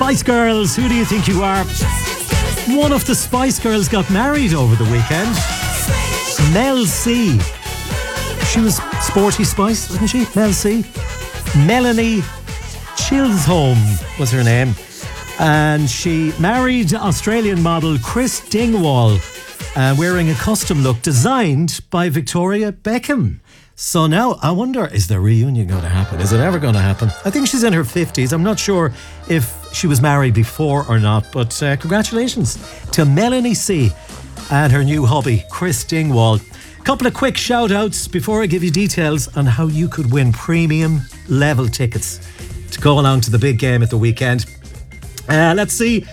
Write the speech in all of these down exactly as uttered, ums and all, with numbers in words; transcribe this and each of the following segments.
Spice Girls, who do you think you are? One of the Spice Girls got married over the weekend. Mel C. She was Sporty Spice, wasn't she? Mel C. Melanie Chisholm was her name. And she married Australian model Chris Dingwall, uh, wearing a custom look designed by Victoria Beckham. So now I wonder, is the reunion going to happen? Is it ever going to happen? I think she's in her fifties. I'm not sure if she was married before or not, but uh, congratulations to Melanie C and her new hubby, Chris Dingwall. Couple of quick shout outs before I give you details on how you could win premium level tickets to go along to the big game at the weekend. Uh, let's see.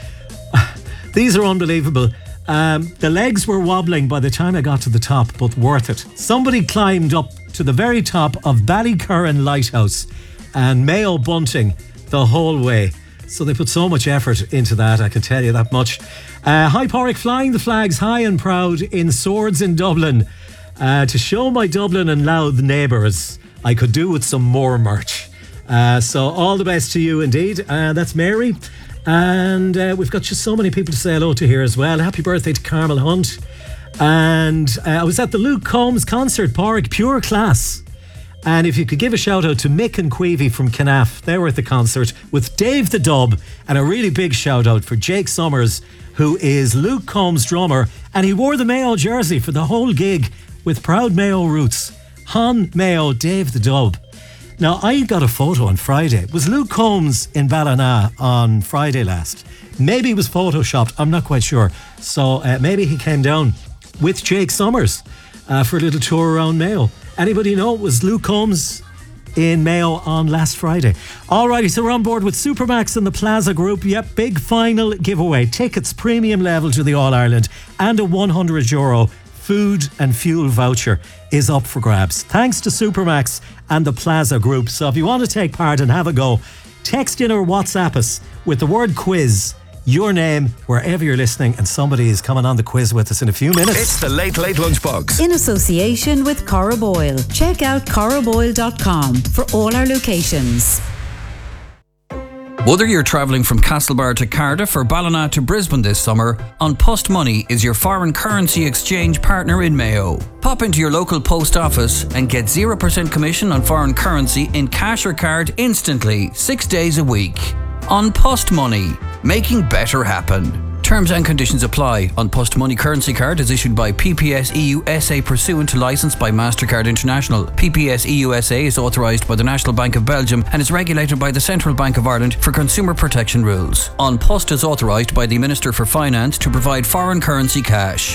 These are unbelievable. Um, the legs were wobbling by the time I got to the top, but worth it. Somebody climbed up to the very top of Ballycurran Lighthouse and Mayo Bunting the whole way. So they put so much effort into that, I can tell you that much. Uh, High Porrick flying the flags high and proud in Swords in Dublin. Uh, to show my Dublin and Louth neighbours I could do with some more merch. Uh, so all the best to you indeed. Uh, that's Mary. And uh, we've got just so many people to say hello to here as well. Happy birthday to Carmel Hunt. And uh, I was at the Luke Combs concert, Porrick, pure class. And if you could give a shout out to Mick and Queevy from Canaff, they were at the concert with Dave the Dub, and a really big shout out for Jake Summers, who is Luke Combs' drummer, and he wore the Mayo jersey for the whole gig with proud Mayo roots. Hon Mayo, Dave the Dub. Now, I got a photo on Friday. Was Luke Combs in Ballina on Friday last? Maybe it was photoshopped, I'm not quite sure. So uh, maybe he came down with Jake Summers uh, for a little tour around Mayo. Anybody know? Was Luke Combs in Mayo on last Friday? Alrighty, so we're on board with Supermax and the Plaza Group. Yep, big final giveaway. Tickets premium level to the All Ireland and a one hundred euro food and fuel voucher is up for grabs. Thanks to Supermax and the Plaza Group. So if you want to take part and have a go, text in or WhatsApp us with the word quiz, your name, wherever you're listening, and somebody is coming on the quiz with us in a few minutes. It's the Late Late Lunchbox. In association with Cora Boyle. Check out cora boyle dot com for all our locations. Whether you're travelling from Castlebar to Cardiff or Ballina to Brisbane this summer, An Post Money is your foreign currency exchange partner in Mayo. Pop into your local post office and get zero percent commission on foreign currency in cash or card instantly, six days a week. An Post Money, making better happen. Terms and conditions apply. An Post Money currency card is issued by P P S E U S A pursuant to licence by MasterCard International. P P S E U S A is authorised by the National Bank of Belgium and is regulated by the Central Bank of Ireland for consumer protection rules. An Post is authorised by the Minister for Finance to provide foreign currency cash.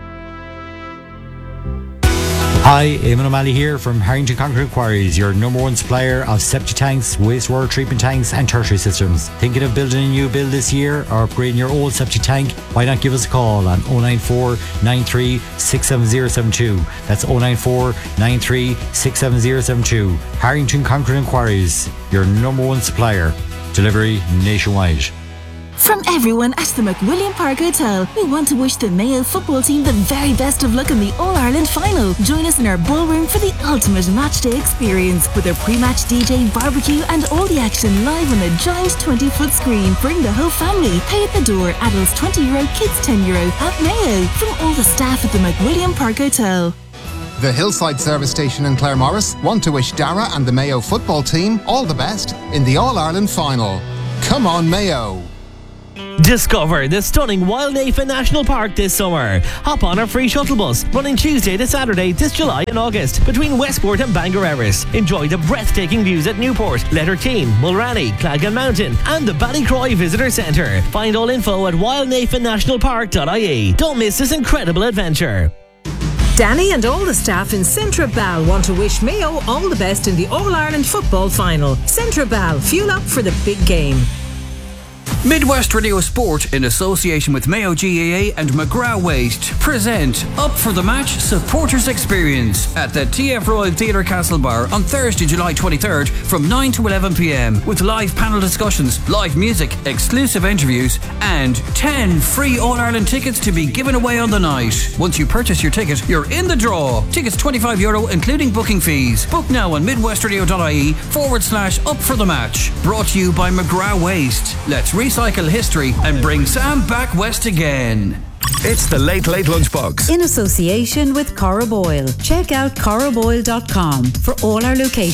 Hi, Eamon O'Malley here from Harrington Concrete Quarries, your number one supplier of septic tanks, wastewater treatment tanks and tertiary systems. Thinking of building a new build this year or upgrading your old septic tank? Why not give us a call on oh nine four, nine three, six seven zero seven two. That's oh nine four, nine three, six seven zero seven two. Harrington Concrete Quarries, your number one supplier. Delivery nationwide. From everyone at the McWilliam Park Hotel, we want to wish the Mayo football team the very best of luck in the All-Ireland final. Join us in our ballroom for the ultimate matchday experience with a pre-match D J, barbecue and all the action live on a giant twenty-foot screen. Bring the whole family. Pay at the door. Adults twenty euro, kids ten euro at Mayo. From all the staff at the McWilliam Park Hotel. The Hillside Service Station in Claremorris want to wish Dara and the Mayo football team all the best in the All-Ireland final. Come on, Mayo! Discover the stunning Wildnafa National Park this summer. Hop on our free shuttle bus running Tuesday to Saturday this July and August between Westport and Bangor Erris. Enjoy the breathtaking views at Newport, Letterteen, Mulranny, Clagan Mountain and the Ballycroy Visitor Centre. Find all info at wildnafa national park dot I E. Don't miss this incredible adventure. Danny and all the staff in Centra Bal want to wish Mayo all the best in the All-Ireland football final. Centra Bal, fuel up for the big game. Midwest Radio Sport, in association with Mayo G A A and McGrath Waste, present Up for the Match Supporters Experience at the T F Royal Theatre Castlebar on Thursday, July twenty-third from nine to eleven p.m. with live panel discussions, live music, exclusive interviews and ten free All-Ireland tickets to be given away on the night. Once you purchase your ticket, you're in the draw. Tickets twenty-five euro including booking fees. Book now on midwestradio.ie forward slash up for the match. Brought to you by McGrath Waste. Let's reset recycle history and bring Sam back west again. It's the Late Late Lunchbox. In association with Cora Boyle. Check out cora boyle dot com for all our locations.